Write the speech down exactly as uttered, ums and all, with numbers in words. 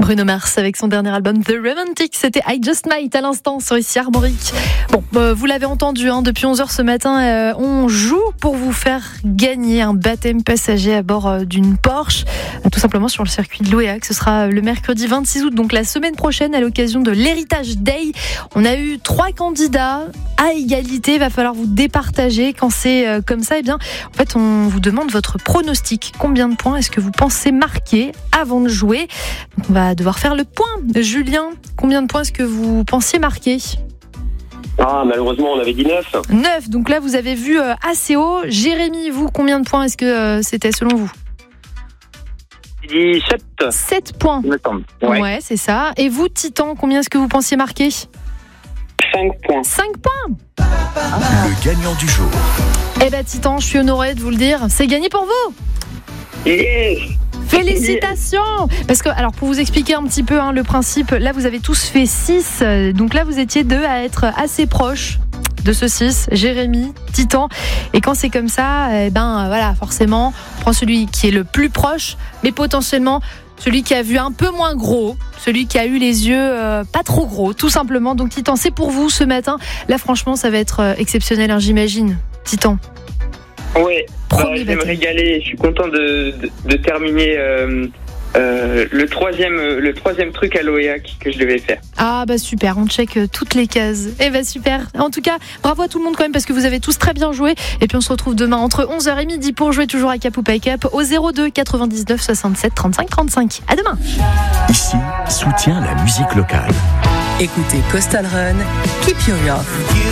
Bruno Mars avec son dernier album The Romantic, c'était I Just Might à l'instant sur ici Armorique. Bon, euh, vous l'avez entendu, hein, depuis onze heures ce matin, euh, on joue pour vous faire gagner un baptême passager à bord euh, d'une Porsche, euh, tout simplement sur le circuit de Loéac. Ce sera le mercredi vingt-six août, donc la semaine prochaine, à l'occasion de l'Heritage Day. On a eu trois candidats à égalité, il va falloir vous départager. Quand c'est euh, comme ça, eh bien, en fait, on vous demande votre pronostic. Combien de points est-ce que vous pensez marquer avant de jouer? Donc, on va devoir faire le point. Julien, combien de points est-ce que vous pensiez marquer? Ah, malheureusement, on avait dit neuf. neuf, donc là, vous avez vu euh, assez haut. Jérémy, vous, combien de points est-ce que euh, c'était selon vous? J'ai dit sept. sept points. Il me semble. Ouais, Ouais. c'est ça. Et vous, Titan, combien est-ce que vous pensiez marquer? cinq points. cinq points. Le gagnant du jour. Eh ben, Titan, je suis honorée de vous le dire. C'est gagné pour vous. Yes. Félicitations! Parce que, alors, pour vous expliquer un petit peu hein, le principe, là, vous avez tous fait six. euh, Donc là, vous étiez deux à être assez proches de ce six. Jérémy, Titan. Et quand c'est comme ça, eh ben, euh, voilà, forcément, on prend celui qui est le plus proche, mais potentiellement celui qui a vu un peu moins gros, celui qui a eu les yeux euh, pas trop gros, tout simplement. Donc, Titan, c'est pour vous ce matin. Là, franchement, ça va être euh, exceptionnel, hein, j'imagine. Titan. Ouais. Bah, Premier je vais me baptême. régaler. Je suis content de, de, de terminer euh, euh, le troisième le troisième truc à Loéac que je devais faire. Ah bah super, on check euh, toutes les cases. Eh bah super. En tout cas, bravo à tout le monde quand même parce que vous avez tous très bien joué. Et puis on se retrouve demain entre onze heures et midi pour jouer toujours à Cap ou Pas Cap au zéro deux quatre-vingt-dix-neuf soixante-sept trente-cinq trente-cinq. À demain. Ici, soutient la musique locale. Écoutez Coastal Run, Keep Your Youth.